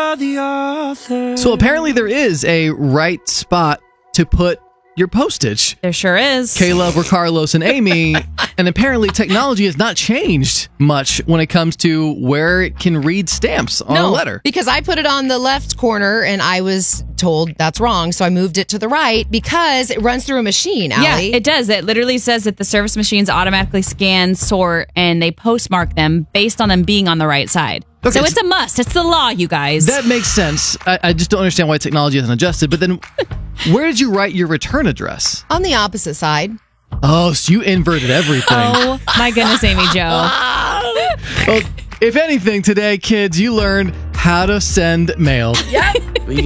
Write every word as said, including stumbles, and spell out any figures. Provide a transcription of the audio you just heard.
are the author. So apparently there is a right spot to put your postage. There sure is. Caleb, we're Carlos and Amy, and apparently technology has not changed much when it comes to where it can read stamps on no, a letter. Because I put it on the left corner and I was told that's wrong, so I moved it to the right because it runs through a machine, Yeah, Allie. it does. It literally says that the service machines automatically scan, sort, and they postmark them based on them being on the right side. Okay, so it's a must. It's the law, you guys. That makes sense. I, I just don't understand why technology hasn't adjusted. But then, where did you write your return address? On the opposite side. Oh, so you inverted everything. Oh, my goodness, Amy Jo. Well, if anything, today, kids, you learned how to send mail. Yep.